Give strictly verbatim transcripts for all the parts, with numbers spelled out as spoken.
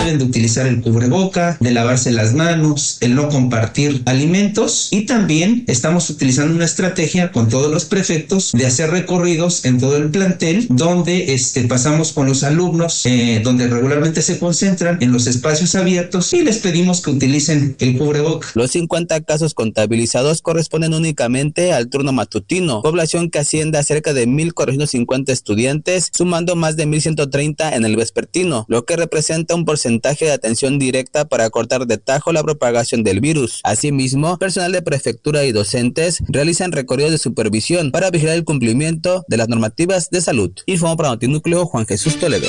deben de utilizar el cubreboca, de lavarse las manos, el no compartir alimentos, y también estamos utilizando una estrategia con todos los prefectos de hacer recorridos en todo el plantel donde este, pasamos con los alumnos, eh, donde regularmente se concentran en los espacios abiertos y les pedimos que utilicen el cubreboca. Los cincuenta casos contabilizados corresponden únicamente al turno matutino, población que asciende a cerca de mil cuatrocientos cincuenta estudiantes, sumando más de mil ciento treinta en el vespertino, lo que representa un porcentaje de atención directa para cortar de tajo la propagación del virus. Asimismo, personal de prefectura y docentes realizan recorridos de supervisión para vigilar el cumplimiento de las normativas de salud. Informó para Notinúcleo Juan Jesús Toledo.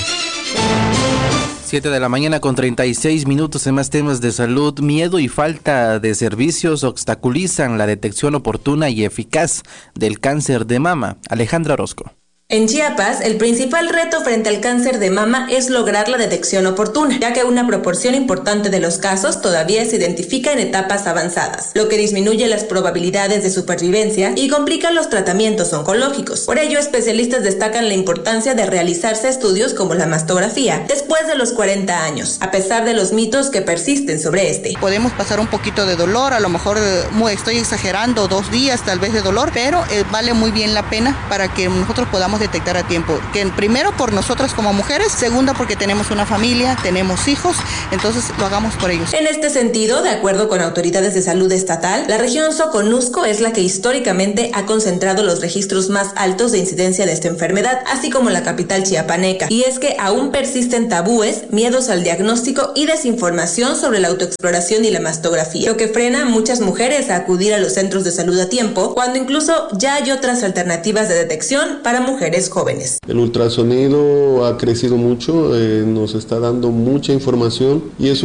siete de la mañana con treinta y seis minutos. En más temas de salud, miedo y falta de servicios obstaculizan la detección oportuna y eficaz del cáncer de mama. Alejandra Orozco. En Chiapas, el principal reto frente al cáncer de mama es lograr la detección oportuna, ya que una proporción importante de los casos todavía se identifica en etapas avanzadas, lo que disminuye las probabilidades de supervivencia y complica los tratamientos oncológicos. Por ello, especialistas destacan la importancia de realizarse estudios como la mastografía después de los cuarenta años, a pesar de los mitos que persisten sobre este. Podemos pasar un poquito de dolor, a lo mejor muy, estoy exagerando, dos días tal vez de dolor, pero eh, vale muy bien la pena para que nosotros podamos detectar a tiempo, que primero por nosotras como mujeres, segundo porque tenemos una familia, tenemos hijos, entonces lo hagamos por ellos. En este sentido, de acuerdo con autoridades de salud estatal, la región Soconusco es la que históricamente ha concentrado los registros más altos de incidencia de esta enfermedad, así como la capital chiapaneca, y es que aún persisten tabúes, miedos al diagnóstico y desinformación sobre la autoexploración y la mastografía, lo que frena a muchas mujeres a acudir a los centros de salud a tiempo, cuando incluso ya hay otras alternativas de detección para mujeres jóvenes. El ultrasonido ha crecido mucho, eh, nos está dando mucha información y es